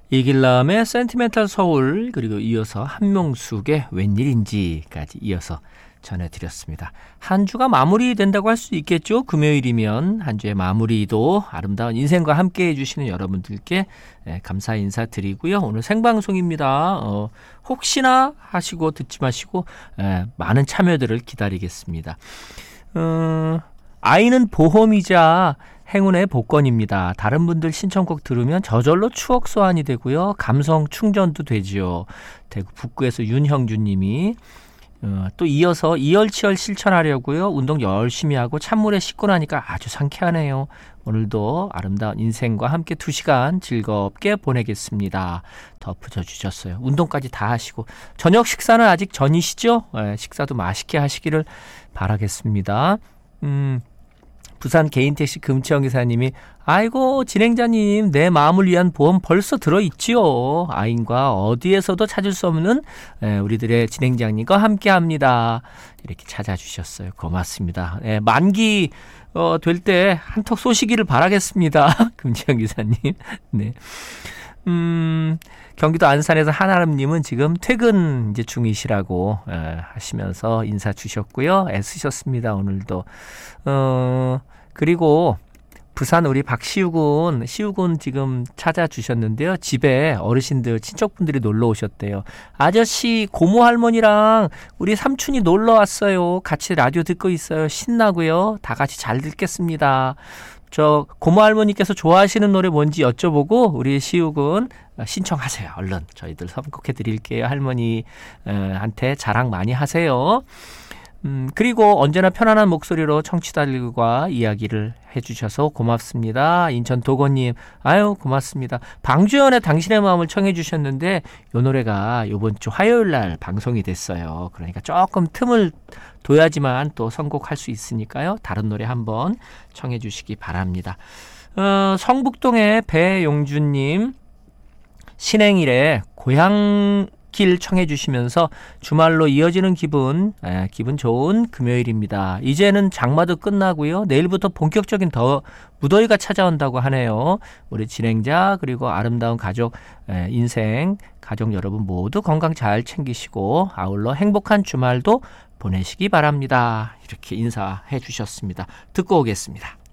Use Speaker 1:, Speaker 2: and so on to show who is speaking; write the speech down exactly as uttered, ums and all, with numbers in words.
Speaker 1: 이길남의 센티멘탈 서울, 그리고 이어서 한명숙의 웬일인지까지 이어서 전해드렸습니다. 한 주가 마무리된다고 할 수 있겠죠. 금요일이면 한 주의 마무리도 아름다운 인생과 함께 해주시는 여러분들께 감사 인사드리고요. 오늘 생방송입니다. 어, 혹시나 하시고 듣지 마시고 에, 많은 참여들을 기다리겠습니다. 어, 아이는 보험이자 행운의 복권입니다. 다른 분들 신청곡 들으면 저절로 추억 소환이 되고요. 감성 충전도 되지요. 대구 북구에서 윤형준 님이 어, 또 이어서 이열치열 실천하려고요. 운동 열심히 하고 찬물에 씻고 나니까 아주 상쾌하네요. 오늘도 아름다운 인생과 함께 두 시간 즐겁게 보내겠습니다. 덧붙여 주셨어요. 운동까지 다 하시고 저녁 식사는 아직 전이시죠? 네, 식사도 맛있게 하시기를 바라겠습니다. 음... 부산 개인택시 금치영 기사님이 아이고 진행자님 내 마음을 위한 보험 벌써 들어있지요. 아인과 어디에서도 찾을 수 없는 우리들의 진행자님과 함께합니다. 이렇게 찾아주셨어요. 고맙습니다. 네, 만기 어, 될 때 한턱 쏘시기를 바라겠습니다. 금치영 기사님. 네. 음, 경기도 안산에서 한아름님은 지금 퇴근 이제 중이시라고 에, 하시면서 인사 주셨고요. 애쓰셨습니다. 오늘도. 어, 그리고 부산 우리 박시우군, 시우군 지금 찾아주셨는데요. 집에 어르신들, 친척분들이 놀러 오셨대요. 아저씨, 고모 할머니랑 우리 삼촌이 놀러 왔어요. 같이 라디오 듣고 있어요. 신나고요. 다 같이 잘 듣겠습니다. 저 고모 할머니께서 좋아하시는 노래 뭔지 여쭤보고 우리 시우군 신청하세요. 얼른 저희들 선곡해 드릴게요. 할머니한테 자랑 많이 하세요. 음, 그리고 언제나 편안한 목소리로 청취자들과 이야기를 해주셔서 고맙습니다. 인천 도건님, 아유 고맙습니다. 방주연의 당신의 마음을 청해 주셨는데 이 노래가 이번 주 화요일 날 방송이 됐어요. 그러니까 조금 틈을 둬야지만 또 선곡할 수 있으니까요. 다른 노래 한번 청해 주시기 바랍니다. 어, 성북동의 배용준님, 신행일에 고향 길 청해 주시면서 주말로 이어지는 기분, 에, 기분 좋은 금요일입니다. 이제는 장마도 끝나고요. 내일부터 본격적인 더 무더위가 찾아온다고 하네요. 우리 진행자 그리고 아름다운 가족, 에, 인생, 가족 여러분 모두 건강 잘 챙기시고 아울러 행복한 주말도 보내시기 바랍니다. 이렇게 인사해 주셨습니다. 듣고 오겠습니다.